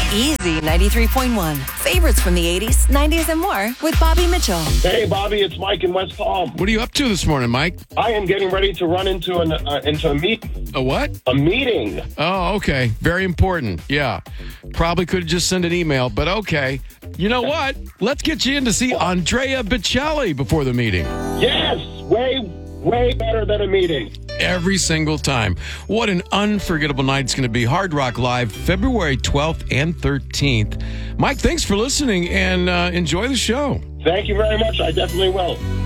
Easy 93.1. Favorites from the 80s, 90s, and more with Bobby Mitchell. Hey, Bobby, it's Mike in West Palm. What are you up to this morning, Mike? I am getting ready to run into a meeting. A what? A meeting. Oh, okay. Very important. Yeah. Probably could have just sent an email, but okay. You know what? Let's get you in to see Andrea Bocelli before the meeting. Yes, way better than a meeting. Every single time. What an unforgettable night it's going to be. Hard Rock Live, February 12th and 13th. Mike, thanks for listening and enjoy the show. Thank you very much. I definitely will.